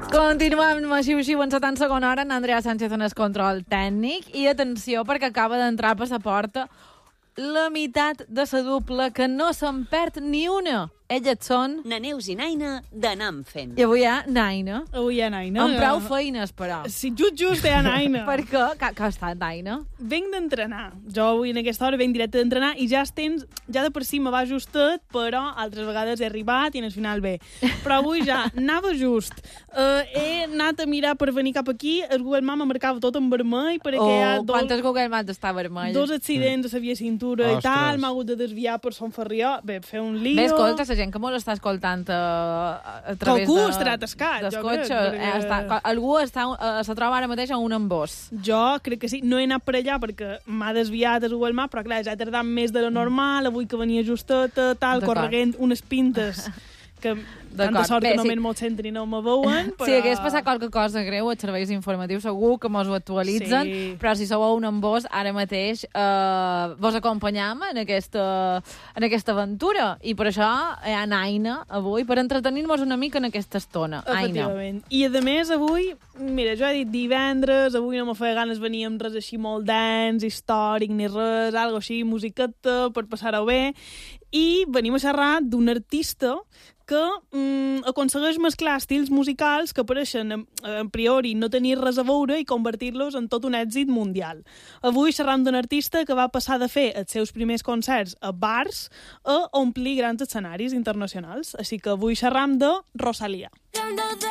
Continuem amb Xiu-Xiu en 70 segona hora, en Andrea Sánchez en el control tècnic. I atenció, perquè acaba d'entrar per la porta la meitat de la dupla que no se'n perd ni una. Elles són... Na Neus i Naina d'Anam fent. I avui hi ha Naina. Avui hi ha Naina. Amb prou feines, però. Sí, just hi ha Naina. Per què? Que ha estat Naina? Venc d'entrenar. Jo avui en aquesta hora venc directe d'entrenar i ja de per si me va justet, però altres vegades he arribat i al final bé. Però avui ja anava just. He anat a mirar per venir cap aquí, el Google Maps em marcava tot en vermell perquè hi ha quantes Google Maps està vermell? 2 accidents a la via cintura i tal, m'ha hagut de desviar per Son Ferrió. Bé, fer un lío. Bé, escolta, la gent que molt està escoltant a través algú estarà atascat, dels jo cotxes. crec, perquè... Algú se troba ara mateix a un embós. Jo crec que sí. No he anat per allà perquè m'ha desviat el Google Maps, però clar, ja he tardat més de lo normal, avui que venia justeta, tal, correguent unes pintes que tanta sort que només m'ho centri i no me veuen, però... Si hagués passat qualque cosa greu, els serveis informatius segur que mos ho actualitzen, sí. Però si sou a un embós, ara mateix vos acompanyam en aquesta aventura, i per això hi ha Aina avui, per entretenir-nos una mica en aquesta estona. Efectivament. I a més avui, mira, jo he dit divendres, avui no me feia ganes venir amb res així molt dens, històric ni res, algo així, musiqueta, per passar-ho bé, i venim a xerrar d'un artista que aconsegueix mesclar estils musicals que pareixen a priori no tenir res a veure i convertir-los en tot un èxit mundial. Avui xerram d'un artista que va passar de fer els seus primers concerts a bars a omplir grans escenaris internacionals. Així que avui xerram de Rosalía.